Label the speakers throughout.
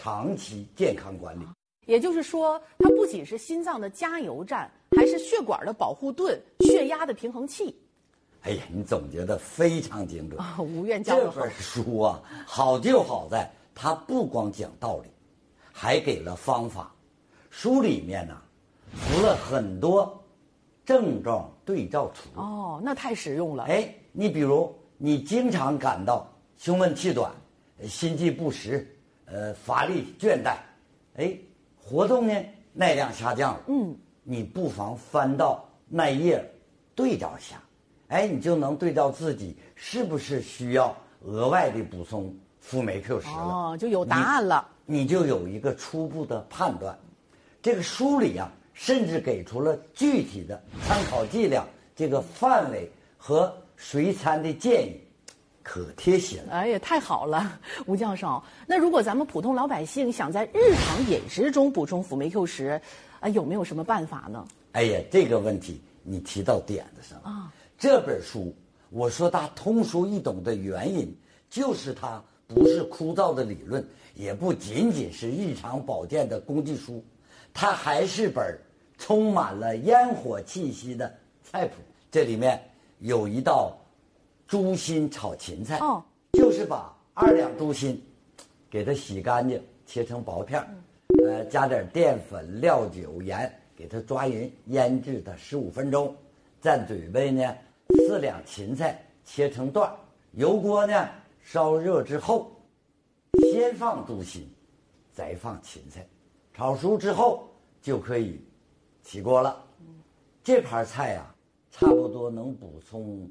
Speaker 1: 长期健康管理。
Speaker 2: 也就是说，它不仅是心脏的加油站，还是血管的保护盾、血压的平衡器。
Speaker 1: 哎呀，你总结得非常精准
Speaker 2: 啊！无怨教得好。
Speaker 1: 这本书啊，好就好在它不光讲道理，还给了方法。书里面呢，附了很多症状对照图。
Speaker 2: 哦，那太实用了。
Speaker 1: 哎，你比如你经常感到胸闷气短、心悸不时、乏力倦怠，哎，活动呢耐量下降了。你不妨翻到那页对照一下，哎，你就能对照自己是不是需要额外的补充辅酶 Q10了。
Speaker 2: 哦，就有答案了。
Speaker 1: 你就有一个初步的判断。这个书里啊，甚至给出了具体的参考剂量、这个范围和随餐的建议，可贴心了。
Speaker 2: 哎呀，太好了，吴教授。那如果咱们普通老百姓想在日常饮食中补充辅酶 Q10，有没有什么办法呢？
Speaker 1: 哎呀，这个问题你提到点子上了啊！这本书我说它通俗易懂的原因，就是它不是枯燥的理论，也不仅仅是日常保健的工具书，它还是本充满了烟火气息的菜谱。这里面有一道猪心炒芹菜，就是把2两猪心给它洗干净，切成薄片，加点淀粉、料酒、盐，给它抓匀，腌制它15分钟。再准备呢4两芹菜切成段，油锅呢烧热之后，先放猪心，再放芹菜，炒熟之后就可以起锅了。这盘菜啊，差不多能补充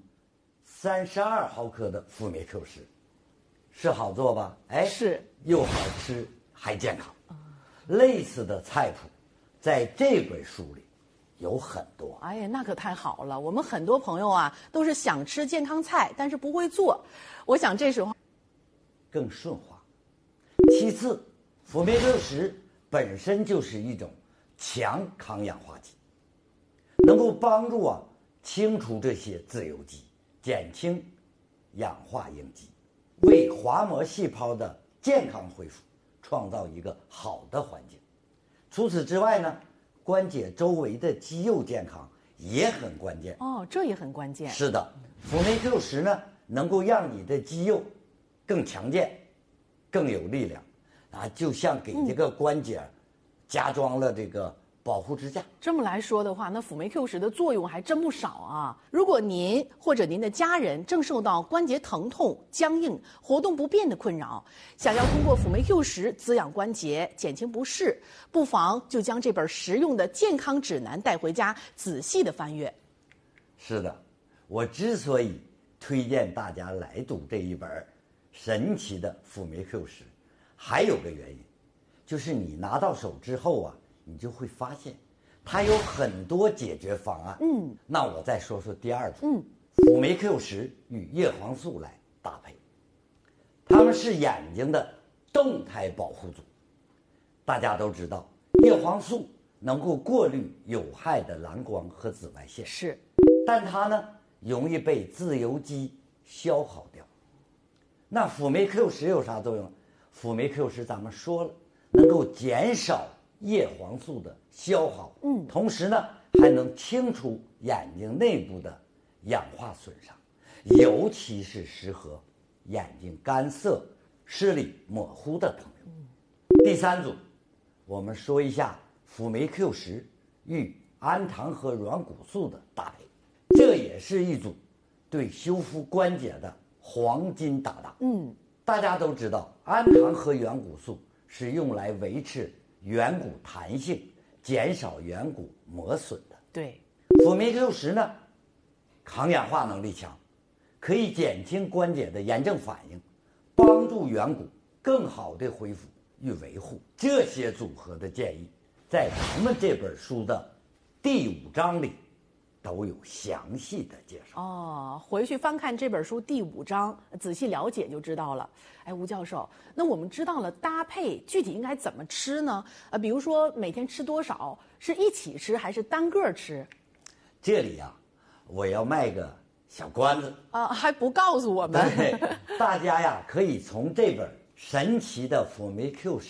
Speaker 1: 32毫克的辅酶 Q10，是好做吧？哎，
Speaker 2: 是，
Speaker 1: 又好吃还健康。类似的菜谱，在这本书里有很多。
Speaker 2: 哎呀，那可太好了！我们很多朋友啊，都是想吃健康菜，但是不会做。我想这时候
Speaker 1: 更顺滑。其次，辅酶 Q10本身就是一种强抗氧化剂，能够帮助清除这些自由基，减轻氧化应激，为滑膜细胞的健康恢复创造一个好的环境。除此之外呢，关节周围的肌肉健康也很关键。
Speaker 2: 这也很关键。
Speaker 1: 是的，辅酶 Q10呢，能够让你的肌肉更强健、更有力量啊，就像给这个关节加装了这个保护支架。
Speaker 2: 这么来说的话，那辅酶 Q10的作用还真不少啊。如果您或者您的家人正受到关节疼痛、僵硬、活动不便的困扰，想要通过辅酶 Q10滋养关节、减轻不适，不妨就将这本实用的健康指南带回家，仔细的翻阅。
Speaker 1: 是的，我之所以推荐大家来读这一本神奇的辅酶 Q10，还有个原因，就是你拿到手之后啊，你就会发现它有很多解决方案。那我再说说第二组，辅酶 Q10与叶黄素来搭配，它们是眼睛的动态保护组。大家都知道，叶黄素能够过滤有害的蓝光和紫外线，
Speaker 2: 是，
Speaker 1: 但它呢容易被自由基消耗掉。那辅酶 Q10有啥作用？辅酶 Q10咱们说了，能够减少叶黄素的消耗，同时呢还能清除眼睛内部的氧化损伤，尤其是适合眼睛干涩、视力模糊的朋友。第三组，我们说一下辅酶 Q10与氨糖和软骨素的搭配，这也是一组对修复关节的黄金搭档。大家都知道，氨糖和软骨素是用来维持圆骨弹性、减少圆骨磨损的。
Speaker 2: 对，
Speaker 1: 辅酶 Q10呢，抗氧化能力强，可以减轻关节的炎症反应，帮助圆骨更好的恢复与维护。这些组合的建议，在咱们这本书的第5章里都有详细的介绍。
Speaker 2: 回去翻看这本书第5章，仔细了解就知道了。哎，吴教授，那我们知道了搭配，具体应该怎么吃呢？比如说每天吃多少，是一起吃还是单个吃？
Speaker 1: 这里我要卖个小关子
Speaker 2: 还不告诉我们？
Speaker 1: 对，大家可以从这本神奇的辅酶 Q10